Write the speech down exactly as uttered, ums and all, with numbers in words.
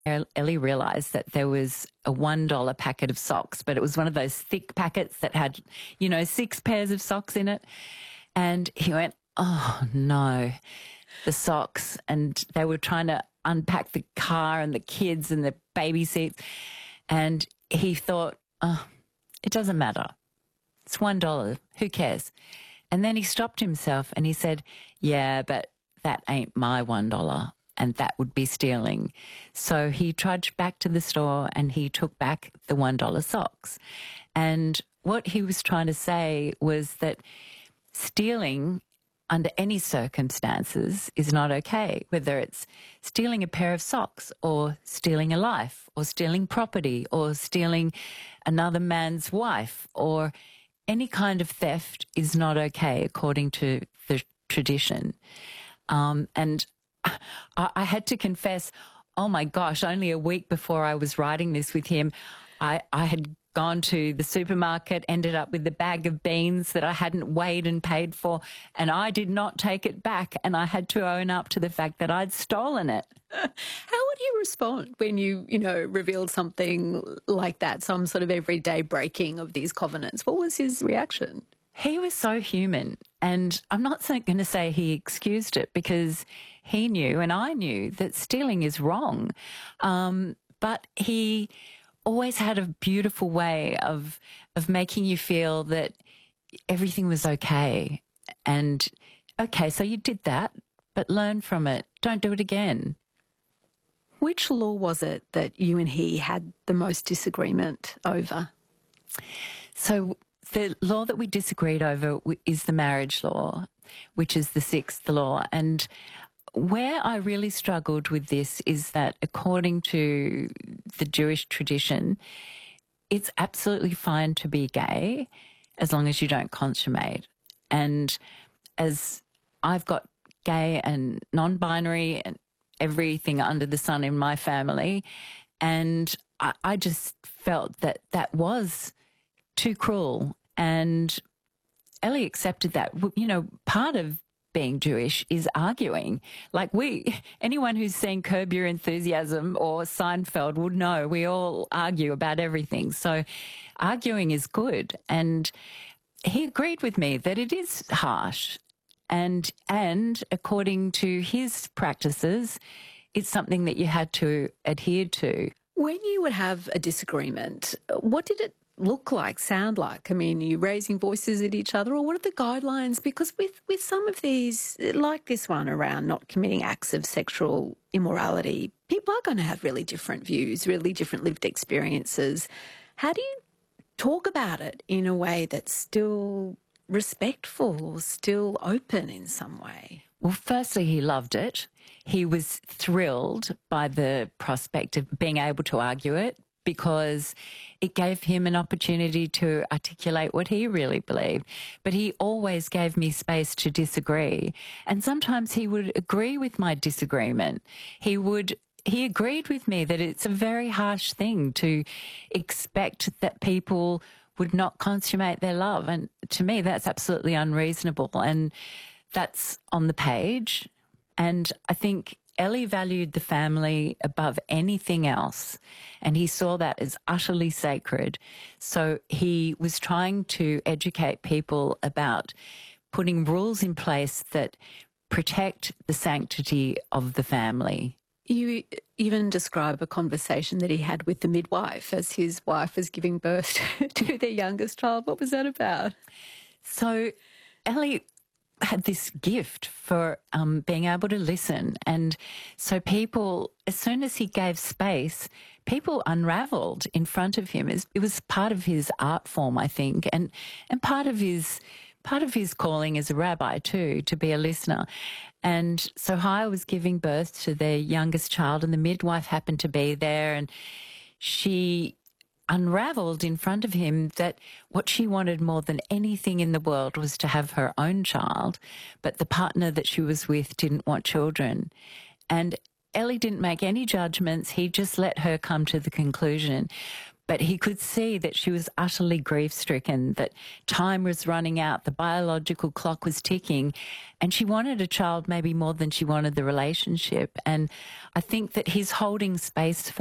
El- Ellie realised that there was a one dollar packet of socks, but it was one of those thick packets that had, you know, six pairs of socks in it. And he went, oh, no, the socks. And they were trying to unpack the car and the kids and the baby seats. And he thought, oh, it doesn't matter. It's one dollar. Who cares? And then he stopped himself and he said, yeah, but that ain't my one dollar. And that would be stealing. So he trudged back to the store and he took back the one dollar socks. And what he was trying to say was that stealing under any circumstances is not okay, whether it's stealing a pair of socks or stealing a life or stealing property or stealing another man's wife, or any kind of theft is not okay according to the tradition. Um, and I, I had to confess, oh my gosh, only a week before I was writing this with him, I, I had gone to the supermarket, ended up with a bag of beans that I hadn't weighed and paid for, and I did not take it back, and I had to own up to the fact that I'd stolen it. How would you respond when you, you know, revealed something like that, some sort of everyday breaking of these covenants? What was his reaction? He was so human, and I'm not going to say he excused it, because he knew and I knew that stealing is wrong, um, but he always had a beautiful way of of making you feel that everything was okay. And, okay, so you did that, but learn from it. Don't do it again. Which law was it that you and he had the most disagreement over? So the law that we disagreed over is the marriage law, which is the sixth law. And where I really struggled with this is that according to the Jewish tradition, it's absolutely fine to be gay as long as you don't consummate. And as I've got gay and non-binary and everything under the sun in my family, and I, I just felt that that was too cruel. And Ellie accepted that. You know, part of being Jewish is arguing. Like we, anyone who's seen Curb Your Enthusiasm or Seinfeld would know we all argue about everything. So arguing is good. And he agreed with me that it is harsh. And, and according to his practices, it's something that you had to adhere to. When you would have a disagreement, what did it look like, sound like? I mean, are you raising voices at each other, or what are the guidelines? Because with, with some of these, like this one around not committing acts of sexual immorality, people are going to have really different views, really different lived experiences. How do you talk about it in a way that's still respectful, still open in some way? Well, firstly, he loved it. He was thrilled by the prospect of being able to argue it, because it gave him an opportunity to articulate what he really believed. But he always gave me space to disagree. And sometimes he would agree with my disagreement. He would, he agreed with me that it's a very harsh thing to expect that people would not consummate their love. And to me, that's absolutely unreasonable. And that's on the page. And I think Ellie valued the family above anything else, and he saw that as utterly sacred. So he was trying to educate people about putting rules in place that protect the sanctity of the family. You even describe a conversation that he had with the midwife as his wife was giving birth to their youngest child. What was that about? So Ellie had this gift for um, being able to listen. And so people, as soon as he gave space, people unravelled in front of him. It was part of his art form, I think, and, and part of his part of his calling as a rabbi too, to be a listener. And so Haya was giving birth to their youngest child, and the midwife happened to be there, and she unravelled in front of him that what she wanted more than anything in the world was to have her own child, but the partner that she was with didn't want children. And Ellie didn't make any judgments. He just let her come to the conclusion. but he could see that she was utterly grief-stricken, that time was running out, the biological clock was ticking, and she wanted a child maybe more than she wanted the relationship. And I think that he's holding space for